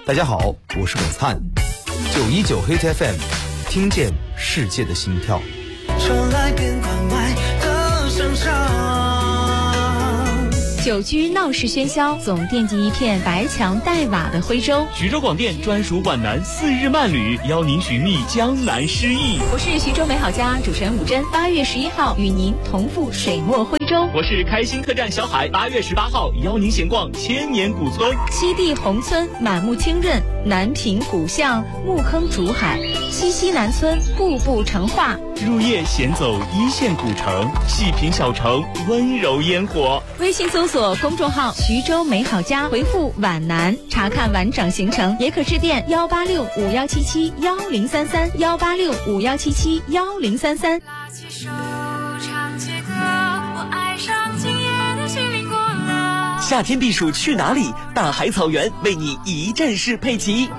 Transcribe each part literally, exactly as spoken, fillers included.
大家好，我是董灿，九一九 Hit F M， 听见世界的心跳。 传来边关外的声响。 久居闹市喧嚣，总惦记一片白墙黛瓦的徽州。 徐州广电专属皖南四日慢旅，邀您寻觅江南诗意。 我是徐州美好家主持人武珍，八月十一号与您同赴水墨徽州。 我是开心客栈小海，八月十八号邀您闲逛千年古村。 西递宏村满目清润，南平古巷木坑竹海，西溪南村步步成画。 入夜闲走一线古城，细品小城温柔烟火。 微信搜索公众号徐州美好家，回复皖南查看完整行程，也可致电幺八六五幺七七幺零三三幺八六五幺七七幺零三三。 拉起手唱起歌，我爱上今夜的心灵过了。 夏天避暑去哪里？大海草原为你一站式配齐。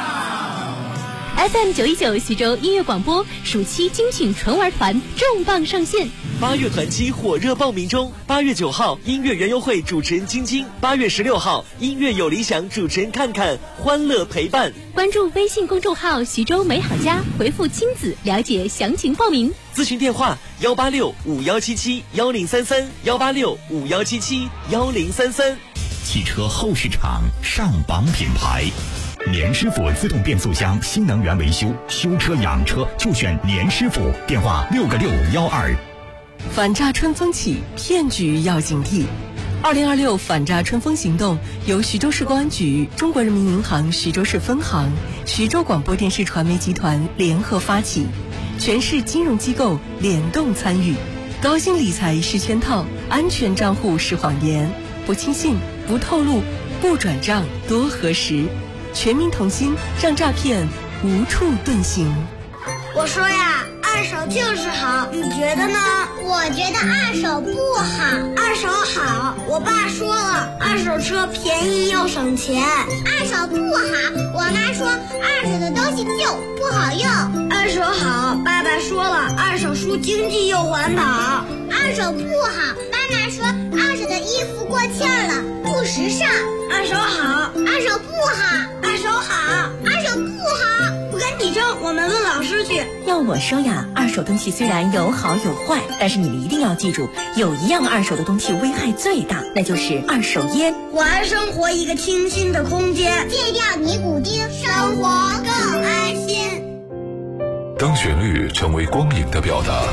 F M 九一九徐州音乐广播暑期精品纯玩团重磅上线， 八月团期火热报名中。八月九号，音乐园游会主持人晶晶；八月十六号，音乐有理想主持人看看，欢乐陪伴。 关注微信公众号徐州美好家，回复亲子了解详情报名。 咨询电话幺八六五幺七七幺零三三幺八六五幺七七幺零三三。 汽车后市场上榜品牌。年师傅自动变速箱新能源维修，修车养车就选年师傅，电话六个六幺二。 反诈春风起，骗局要警惕。二零二六反诈春风行动由徐州市公安局、中国人民银行徐州市分行、徐州广播电视传媒集团联合发起，全市金融机构联动参与。高薪理财是圈套，安全账户是谎言，不轻信，不透露，不转账，多核实。全民同心，让诈骗无处遁形。 我说呀，二手就是好，你觉得呢？ 我觉得二手不好。 二手好，我爸说了，二手车便宜又省钱。 二手不好，我妈说二手的东西旧不好用。 二手好，爸爸说了，二手书经济又环保。 二手不好，妈妈说二手的衣服过气了，不时尚。 二手好， 二手不好， 二手好， 二手不好。 不跟你争，我们问老师去。 要我说呀，二手东西虽然有好有坏，但是你们一定要记住，有一样二手的东西危害最大，那就是二手烟。 还生活一个清新的空间， 戒掉尼古丁，生活更安心。 当旋律成为光影的表达，